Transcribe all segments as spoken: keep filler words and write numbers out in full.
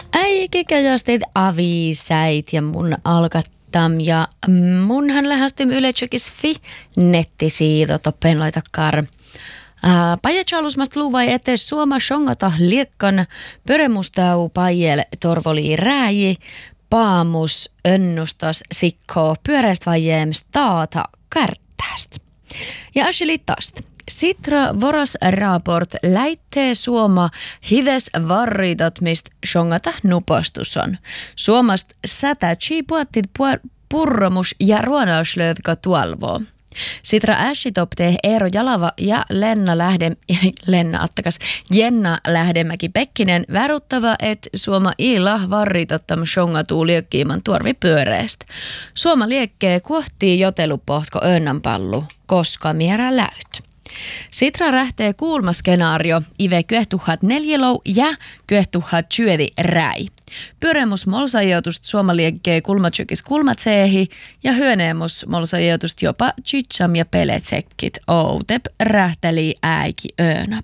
Äikikäjästeet avisäit ja mun alkattam ja munhan lähestym yletsökis fi nettisiito toppen laitakar. Pajatsalusmast luvai ette Suoma shongata liekkan pöremustau pajel torvoli rääji paamus önnustas sikko pyöreäst vajeem staata kärttääst. Ja asilitast. Sitra voras raport läittee Suoma hides varritat mist shongata nupastus on. Suomast sätä chipuattit purromus ja ruonauslöötka tuolvoo. Sitra ässitoptee Eero Jalava ja Lenna Lähde, Lenna attakas, Jenna Lähdemäki Pekkinen väruttava, että Suoma ila varritottam shongatuu liekkiiman tuorvi pyöreästä. Suoma liekkee kuohtii jotelupohtko önnänpallu, koska mierä läyt. Sitra rähtee kuulmaskenaario ive kyehtuhat neljälou ja kyehtuhat syödi räi. Pyöremus molsajoitust Suoma liekkee kulmatsykis kulmatseehi ja hyöneemus molsajoitust jopa chitsam ja peletsekkit outep rähteli äiki öönap.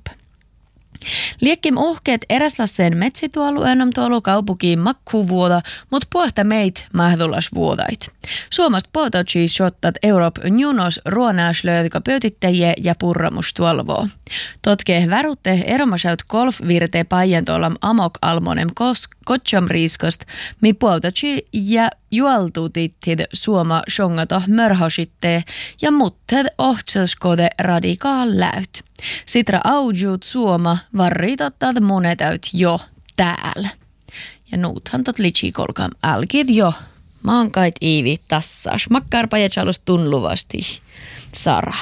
Liekkim uhkeet eräslasseen metsituolu önnam tuolu kaupukiin makkuvuoda, mut puhta meit mahdulas vuodait. Suomast puhtautsi shottat Euroopan junos ruonaaslöötka pöytittäjiä ja purramus tuolvoo. Totkee värutte eromasaut golfvirte pajentolam amok almonem kos kotsam riiskast, mi puhtautsi ja juoltutittid Suoma shongata mörhositte ja mutted ohtsaskode radikaal läyt. Sitra aujuut Suoma varritottad monetäyt jo täällä. Ja nuuthan tot litsikolkam älkid jo. Maankait iivi tassas. Makkar pajatsalus tunluvasti. Sara.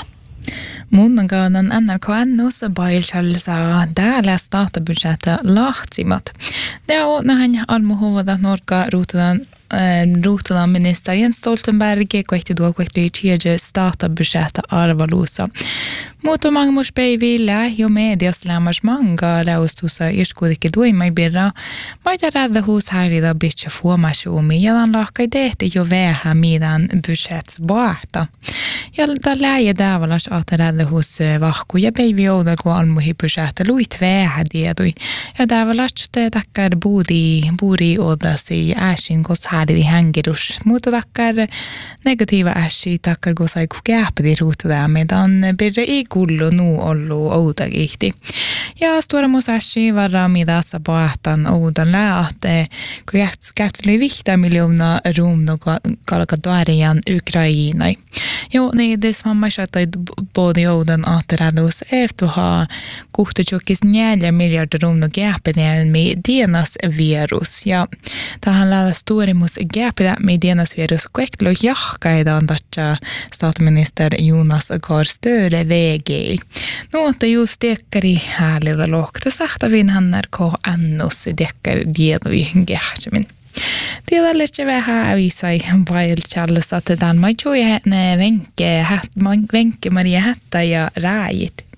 Mun kannan N R K N-ossa bailchalsa täällä statabudgetta lahtsimat. Det on nähän almuhuvadat norka ruutetaan ruutetaan minister Jens Stoltenberg kohti tuo kohti tiedä statabudgetta arvaluussa. Mutta mangus päivillä jo medias lämmas manga laustussa iskuudikin tuimai birra. Maita rädähuus häiritä bitcha fuomasuumi ja lan lahkai tehti jo vähän midan budgets baata. Ja tällä ei däävalas ahta rädähuus vahku ja päivi oudal kun almuhi budgetta luit vähän diedui. Ja däävalas te takkar buuri buuri odasi äsin kos häiridi hängirus. Mutta takkar negatiiva äsi takkar kos aiku kääpidi ruutada medan birra i kullu nu ollu oudagihti. Ja stora musashi varra midassa paahtan oudan lähte, kun kähtseli vihta miljoona ruumno kalkatuarian Ukrainai. Jo, niin des mamma shattai både oudan ahtaradus eftuha kuhtuchukis neljä miljardia ruumno gäpenelmi dienas virus. Ja tähän lähdä storimus gäpedä med dienas virus kuektelu jahkaidan tatsa statsminister Jonas Gahr Støre V G. No, että just dekkari härliga lohkta sahtavin N R K N-ossa dekkar diedui gähsämin. Tiedä lehti vähän avisai vailchallassa, että tämän mai tjoi ne venke, venke Maria Hättä ja rääjit.